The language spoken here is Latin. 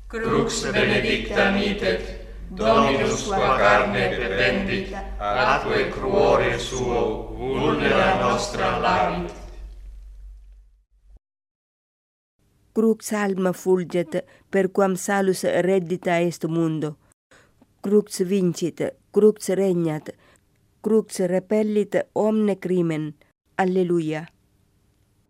Crux benedicta mitet, Dominus qua carne dependit, atque cruore suo, vulnera nostra labit. Crux alma fulget, per quam salus reddita est mundo. Crux vincit, crux regnat, crux repellit omne crimen. Alleluia.